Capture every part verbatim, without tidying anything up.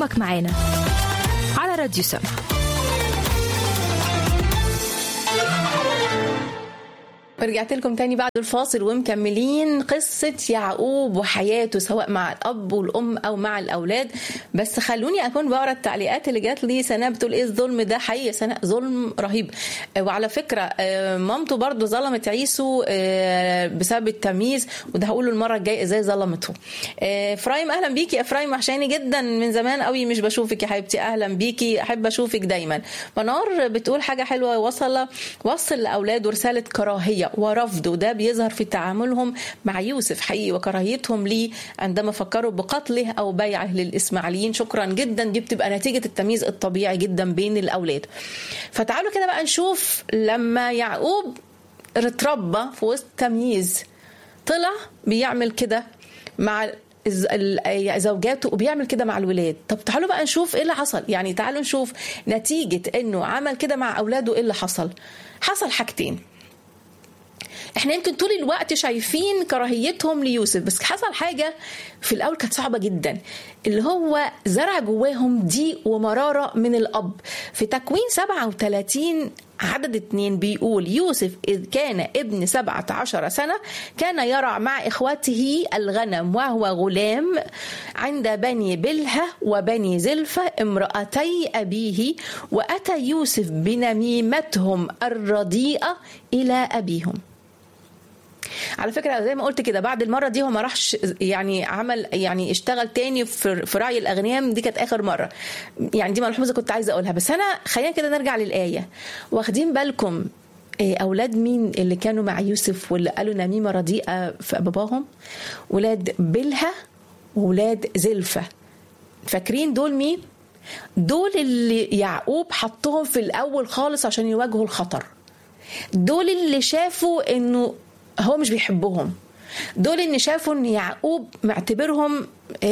يومك معانا على راديو سما. رجعت لكم تاني بعد الفاصل ومكملين قصة يعقوب وحياته سواء مع الأب والأم أو مع الأولاد. بس خلوني أكون بقرأ التعليقات اللي جات لي. سناء بتقول إيه الظلم ده؟ حقيقي سناء ظلم رهيب. وعلى فكرة مامته برضو ظلمت عيسو بسبب التمييز، وده هقوله المرة الجاية إزاي ظلمته. إفرايم أهلا بيكي. إفرايم وحشاني جدا من زمان قوي مش بشوفك يا حبيبتي. أهلا بيكي، أحب أشوفك دايما. منار بتقول حاجة حلوة، وصل وصل لأولاده رسالة كراهية ورفض، وده بيظهر في تعاملهم مع يوسف حقيقي وكراهيتهم ليه عندما فكروا بقتله أو بيعه للإسماعيليين. شكرا جدا. دي بتبقى نتيجة التمييز الطبيعي جدا بين الأولاد. فتعالوا كده بقى نشوف لما يعقوب اتربى في وسط تمييز طلع بيعمل كده مع زوجاته وبيعمل كده مع الولاد. طب تعالوا بقى نشوف ايه اللي حصل. يعني تعالوا نشوف نتيجة انه عمل كده مع اولاده ايه اللي حصل. حصل حاجتين. احنا يمكن طول الوقت شايفين كراهيتهم ليوسف، بس حصل حاجة في الأول كانت صعبة جدا، اللي هو زرع جواهم ضيق ومرارة من الأب. في تكوين سبعة وثلاثين عدد اتنين بيقول يوسف إذ كان ابن سبعة عشر سنة كان يرعى مع إخوته الغنم وهو غلام عند بني بلهة وبني زلفة امرأتي أبيه، وأتى يوسف بنميمتهم الرديئة إلى أبيهم. على فكرة زي ما قلت كده بعد المرة دي هو ما راحش يعني عمل يعني اشتغل تاني في رعي الأغنيام. دي كانت آخر مرة، يعني دي ملحوظة كنت عايزة أقولها. بس أنا خلينا كده نرجع للآية. واخدين بالكم أولاد مين اللي كانوا مع يوسف واللي قالوا نميمة رديئة في باباهم؟ ولاد بلهة وولاد زلفة. فاكرين دول مين؟ دول اللي يعقوب حطهم في الأول خالص عشان يواجهوا الخطر. دول اللي شافوا إنه هو مش بيحبهم. دول اللي شافوا ان يعقوب معتبرهم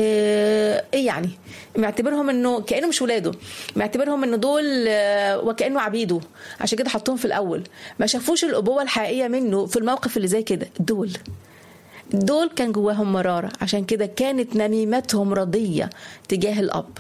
ايه يعني معتبرهم انه كأنه مش ولاده، معتبرهم انه دول وكأنه عبيده، عشان كده حطهم في الاول. ما شافوش الابوة الحقيقية منه في الموقف اللي زي كده. دول دول كان جواهم مرارة، عشان كده كانت نميمتهم رضية تجاه الاب.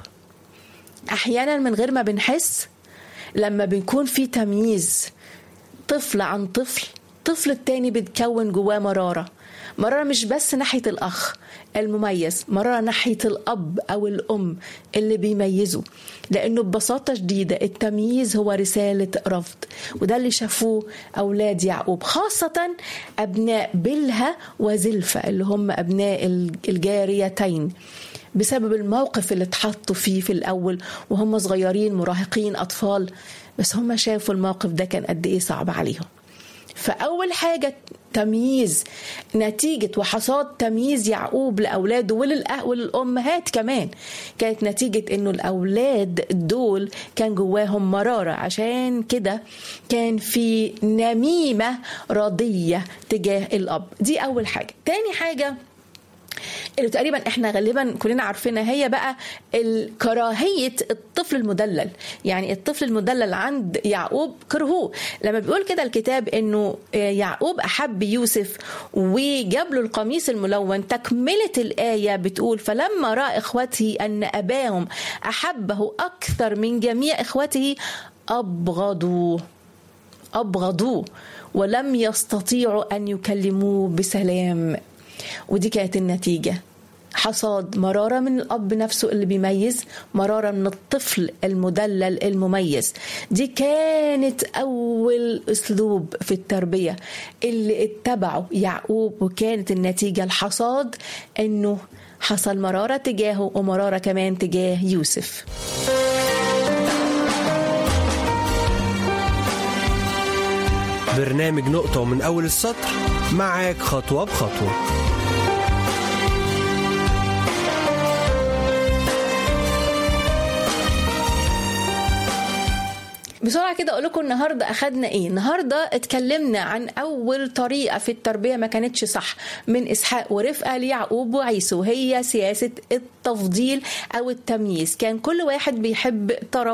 احيانا من غير ما بنحس لما بنكون في تمييز طفل عن طفل، الطفل التاني بتكون جواه مرارة. مرارة مش بس ناحية الأخ المميز، مرارة ناحية الأب أو الأم اللي بيميزوا، لأنه ببساطة شديدة التمييز هو رسالة رفض. وده اللي شافوه أولاد يعقوب، خاصة أبناء بلهة وزلفة اللي هم أبناء الجاريتين، بسبب الموقف اللي اتحطوا فيه في الأول وهم صغيرين مراهقين أطفال. بس هم شافوا الموقف ده كان قد إيه صعب عليهم. فأول حاجة تمييز، نتيجة وحصاد تمييز يعقوب لأولاده وللأمهات كمان، كانت نتيجة إنه الأولاد دول كان جواهم مرارة، عشان كده كان في نميمة رضية تجاه الأب. دي أول حاجة. تاني حاجة اللي تقريبا احنا غالبا كلنا عارفينها هي بقى الكراهية الطفل المدلل. يعني الطفل المدلل عند يعقوب كرهوه. لما بيقول كده الكتاب انه يعقوب احب يوسف وجاب له القميص الملون، تكملة الآية بتقول فلما رأى اخوته ان اباهم احبه اكثر من جميع اخوته ابغضوه ابغضوه ولم يستطيعوا ان يكلموه بسلام. ودي كانت النتيجة، حصاد مرارة من الأب نفسه اللي بيميز، مرارة من الطفل المدلل المميز. دي كانت أول أسلوب في التربية اللي اتبعه يعقوب، وكانت النتيجة الحصاد أنه حصل مرارة تجاهه ومرارة كمان تجاه يوسف. برنامج نقطة ومن أول السطر معاك خطوة بخطوة. بسرعة كده أقول لكم النهاردة أخدنا إيه. النهاردة اتكلمنا عن أول طريقة في التربية ما كانتش صح من إسحاق ورفقة ليعقوب وعيسو، هي سياسة التفضيل أو التمييز. كان كل واحد بيحب طرف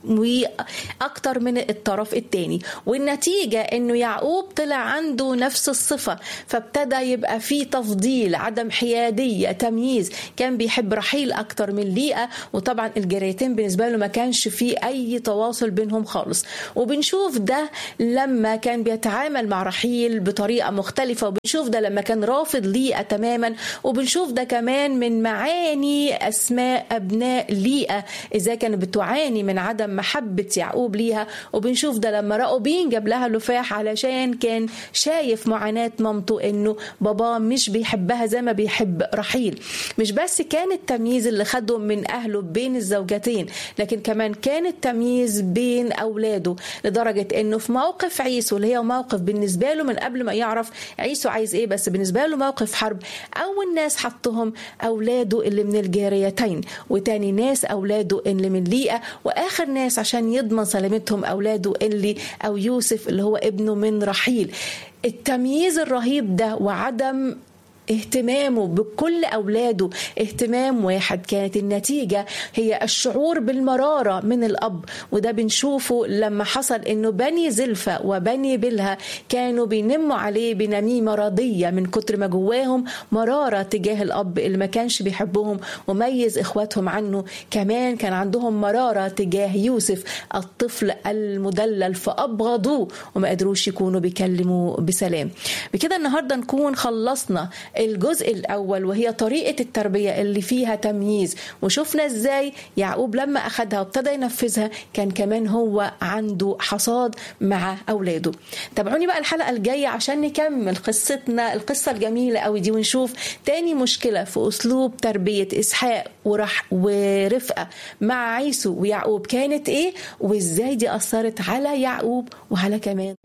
واكتر من الطرف الثاني، والنتيجة انه يعقوب طلع عنده نفس الصفة، فابتدى يبقى فيه تفضيل، عدم حيادية، تمييز. كان بيحب رحيل اكتر من ليئة، وطبعا الجاريتين بالنسبة له ما كانش فيه اي تواصل بينهم خالص. وبنشوف ده لما كان بيتعامل مع رحيل بطريقة مختلفة، وبنشوف ده لما كان رافض ليئة تماما، وبنشوف ده كمان من معاني اسماء ابناء ليئة اذا كانت بتعاني من عدم محبة يعقوب ليها. وبنشوف ده لما راؤوبين جاب لها لفاح علشان كان شايف معاناة مامته انه بابا مش بيحبها زي ما بيحب رحيل. مش بس كان التمييز اللي خده من اهله بين الزوجتين، لكن كمان كان التمييز بين اولاده، لدرجة انه في موقف عيسو اللي هي موقف بالنسبة له من قبل ما يعرف عيسو عايز ايه، بس بالنسبة له موقف حرب، اول ناس حطهم اولاده اللي من الجاريتين، وتاني ناس اولاده اللي من ليئة، واخر ناس عشان يضمن سلامتهم اولاده اللي او يوسف اللي هو ابنه من رحيل. التمييز الرهيب ده وعدم اهتمامه بكل أولاده اهتمام واحد، كانت النتيجة هي الشعور بالمرارة من الأب. وده بنشوفه لما حصل إنه بني زلفة وبني بلها كانوا بينموا عليه بنميمة رضية من كتر ما جواهم مرارة تجاه الأب اللي ما كانش بيحبهم وميز إخواتهم عنه. كمان كان عندهم مرارة تجاه يوسف الطفل المدلل، فأبغضوه وما قدروش يكونوا بيكلموا بسلام. بكده النهاردة نكون خلصنا الجزء الأول، وهي طريقة التربية اللي فيها تمييز، وشوفنا ازاي يعقوب لما أخدها وابتدى ينفذها كان كمان هو عنده حصاد مع أولاده. تابعوني بقى الحلقة الجاية عشان نكمل قصتنا القصة الجميلة قوي دي، ونشوف تاني مشكلة في أسلوب تربية إسحاق ورح ورفقة مع عيسو ويعقوب كانت ايه، وازاي دي أثرت على يعقوب وعلى كمان